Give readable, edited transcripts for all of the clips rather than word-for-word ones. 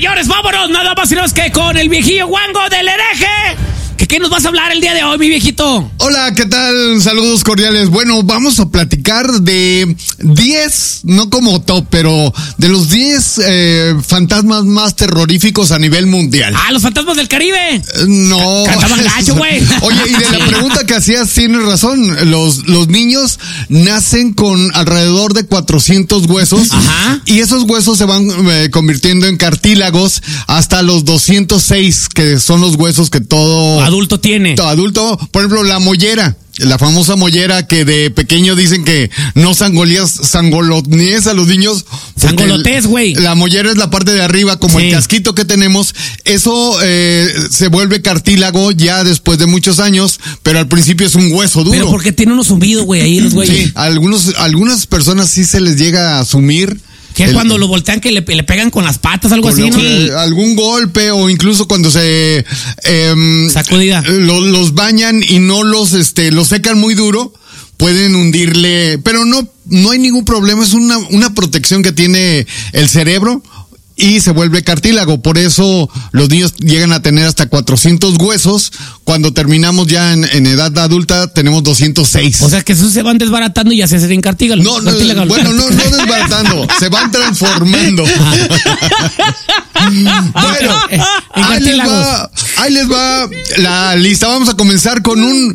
Señores, vámonos, nada más y menos que con el viejillo guango del hereje. ¿Qué nos vas a hablar el día de hoy, mi viejito? Hola, ¿qué tal? Saludos cordiales. Bueno, vamos a platicar de 10, no como top, pero de los 10 fantasmas más terroríficos a nivel mundial. Ah, los fantasmas del Caribe. No. Cantaban gacho, güey. Oye, y de la pregunta que hacías, tienes razón. Los niños nacen con alrededor de 400 huesos. Ajá. Y esos huesos se van convirtiendo en cartílagos hasta los 206, que son los huesos que todo adulto tiene. Adulto, por ejemplo, la mollera. La famosa mollera que de pequeño dicen que no sangolotees a los niños. Sangolotes, güey. La mollera es la parte de arriba, como el casquito que tenemos. Eso se vuelve cartílago ya después de muchos años, pero al principio es un hueso duro. Pero porque tiene unos zumbidos, güey, ahí los güeyes. Sí, algunas personas sí se les llega a sumir. Que es cuando lo voltean que le pegan con las patas, algo así, ¿no? Algún golpe o incluso cuando se sacudida. Los bañan y no los secan muy duro, pueden hundirle, pero no hay ningún problema, es una protección que tiene el cerebro y se vuelve cartílago. Por eso los niños llegan a tener hasta 400 huesos. Cuando terminamos ya en edad adulta, tenemos 206. O sea que esos se van desbaratando y ya se hacen cartílagos. No desbaratando, se van transformando. Bueno, ahí les va la lista. Vamos a comenzar con un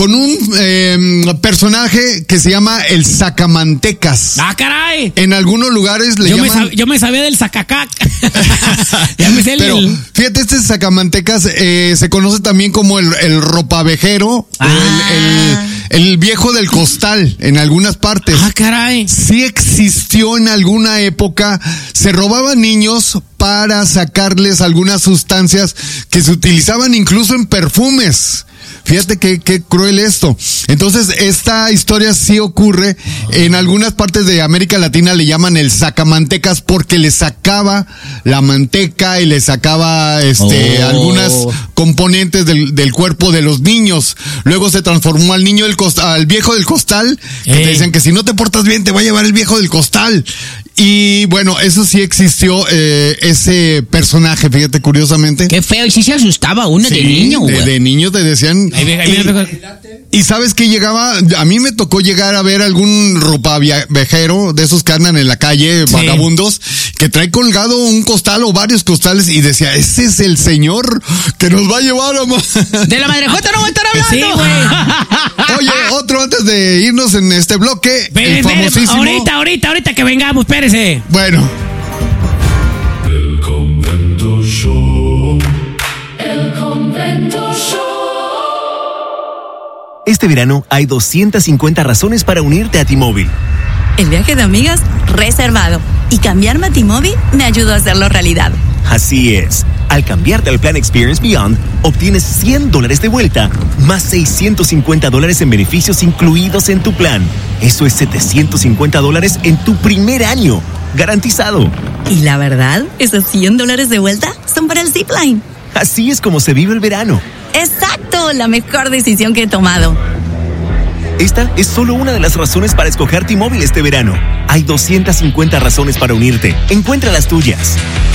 personaje que se llama el sacamantecas. ¡Ah, caray! En algunos lugares le llaman... Yo me sabía del sacacac. Pero fíjate, este sacamantecas se conoce también como el ropavejero, el viejo del costal en algunas partes. ¡Ah, caray! Sí existió en alguna época, se robaban niños para sacarles algunas sustancias que se utilizaban incluso en perfumes. Fíjate qué cruel esto. Entonces, esta historia sí ocurre. En algunas partes de América Latina le llaman el sacamantecas porque le sacaba la manteca y le sacaba algunas componentes del cuerpo de los niños. Luego se transformó al viejo del costal, que te dicen que si no te portas bien te va a llevar el viejo del costal. Y bueno, eso sí existió, ese personaje, fíjate, curiosamente. Qué feo, y sí se asustaba uno de niño, güey. De niño te decían. Y sabes que a mí me tocó llegar a ver algún ropavejero de esos que andan en la calle, vagabundos, que trae colgado un costal o varios costales y decía, ese es el señor que nos va a llevar a... De la madrejota no voy a estar hablando. Sí, güey. Oye, otro antes de irnos en este bloque, el famosísimo... Ahorita que vengamos, espérese. Bueno. El Convento Show. El Convento Show. Este verano hay 250 razones para unirte a T-Mobile. El viaje de amigas reservado. Y cambiarme a T-Mobile me ayudó a hacerlo realidad. Así es. Al cambiarte al plan Experience Beyond, obtienes $100 de vuelta, más $650 en beneficios incluidos en tu plan. Eso es $750 en tu primer año. Garantizado. Y la verdad, esos $100 de vuelta son para el Zipline. Así es como se vive el verano. ¡Exacto! La mejor decisión que he tomado. Esta es solo una de las razones para escoger T-Mobile este verano. Hay 250 razones para unirte. Encuentra las tuyas.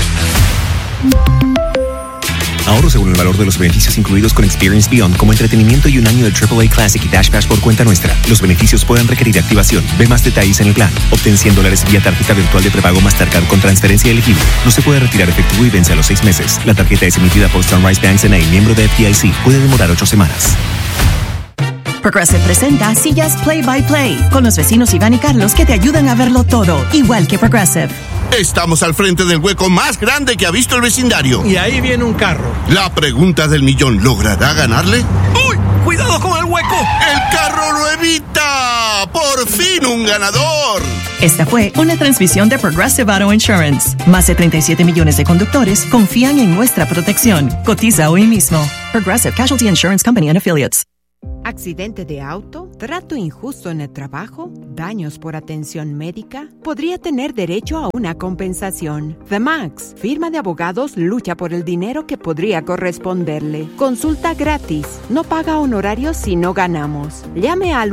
Ahorro según el valor de los beneficios incluidos con Experience Beyond, como entretenimiento y un año de AAA Classic y Dash Pass por cuenta nuestra. Los beneficios pueden requerir activación. Ve más detalles en el plan. Obtén $100 vía tarjeta virtual de prepago Mastercard con transferencia elegible. No se puede retirar efectivo y vence a los 6 meses. La tarjeta es emitida por Sunrise Banks N.A., miembro de FDIC. Puede demorar 8 semanas. Progressive presenta Sillas Play by Play con los vecinos Iván y Carlos que te ayudan a verlo todo, igual que Progressive. Estamos al frente del hueco más grande que ha visto el vecindario. Y ahí viene un carro. La pregunta del millón, ¿logrará ganarle? ¡Uy! ¡Cuidado con el hueco! ¡El carro lo evita! ¡Por fin un ganador! Esta fue una transmisión de Progressive Auto Insurance. Más de 37 millones de conductores confían en nuestra protección. Cotiza hoy mismo. Progressive Casualty Insurance Company and Affiliates. ¿Accidente de auto? ¿Trato injusto en el trabajo? ¿Daños por atención médica? Podría tener derecho a una compensación. The Max, firma de abogados, lucha por el dinero que podría corresponderle. Consulta gratis. No paga honorarios si no ganamos. Llame al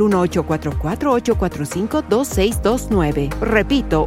1-844-845-2629. Repito,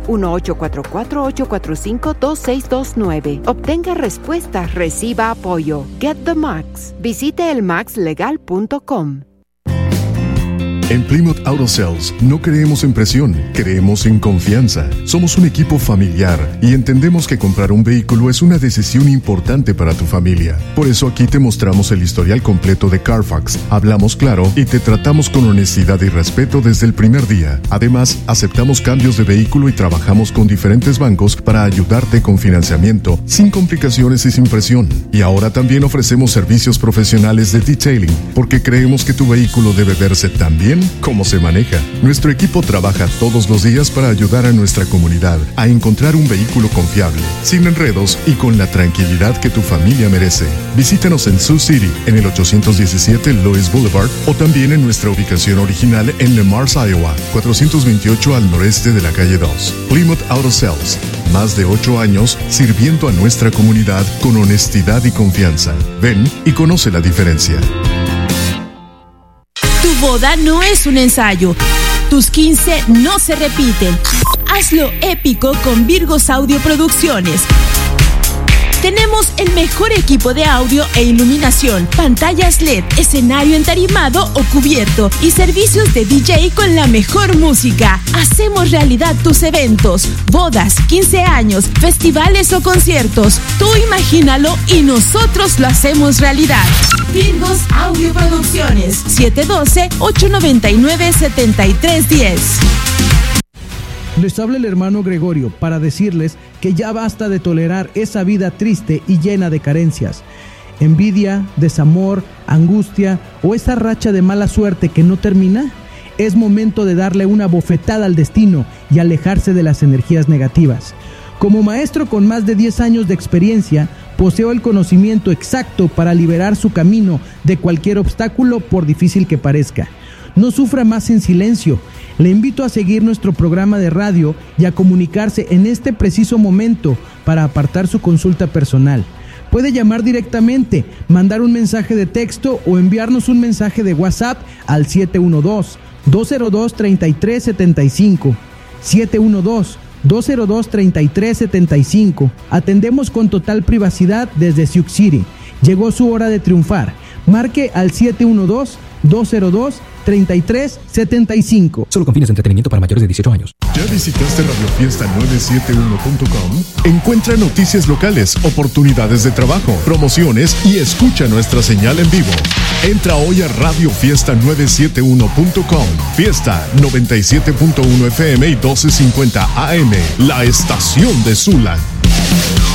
1-844-845-2629. Obtenga respuestas, reciba apoyo. Get the Max. Visite elmaxlegal.com. En Plymouth Auto Sales no creemos en presión, creemos en confianza. Somos un equipo familiar y entendemos que comprar un vehículo es una decisión importante para tu familia. Por eso aquí te mostramos el historial completo de Carfax, hablamos claro y te tratamos con honestidad y respeto desde el primer día. Además, aceptamos cambios de vehículo y trabajamos con diferentes bancos para ayudarte con financiamiento, sin complicaciones y sin presión. Y ahora también ofrecemos servicios profesionales de detailing, porque creemos que tu vehículo debe verse tan bien como se maneja. Nuestro equipo trabaja todos los días para ayudar a nuestra comunidad a encontrar un vehículo confiable, sin enredos y con la tranquilidad que tu familia merece. Visítanos en Sioux City, en el 817 Lois Boulevard, o también en nuestra ubicación original en Le Mars, Iowa, 428 al noreste de la calle 2. Plymouth Auto Sales, más de 8 años sirviendo a nuestra comunidad con honestidad y confianza. Ven y conoce la diferencia. Tu boda no es un ensayo. Tus 15 no se repiten. Hazlo épico con Virgos Audio Producciones. Tenemos el mejor equipo de audio e iluminación, pantallas LED, escenario entarimado o cubierto y servicios de DJ con la mejor música. Hacemos realidad tus eventos, bodas, 15 años, festivales o conciertos. Tú imagínalo y nosotros lo hacemos realidad. Virgos Audio Producciones, 712-899-7310. Les habla el hermano Gregorio para decirles que ya basta de tolerar esa vida triste y llena de carencias. Envidia, desamor, angustia o esa racha de mala suerte que no termina. Es momento de darle una bofetada al destino y alejarse de las energías negativas. Como maestro con más de 10 años de experiencia, poseo el conocimiento exacto para liberar su camino de cualquier obstáculo por difícil que parezca. No sufra más en silencio. Le invito a seguir nuestro programa de radio y a comunicarse en este preciso momento para apartar su consulta personal. Puede llamar directamente, mandar un mensaje de texto o enviarnos un mensaje de WhatsApp al 712-202-3375. 712-202-3375. Atendemos con total privacidad desde Sioux City. Llegó su hora de triunfar. Marque al 712-202-3375. Solo con fines de entretenimiento para mayores de 18 años. ¿Ya visitaste radiofiesta971.com? Encuentra noticias locales, oportunidades de trabajo, promociones y escucha nuestra señal en vivo. Entra hoy a radiofiesta971.com. Fiesta 97.1 FM y 1250 AM, la estación de Zula.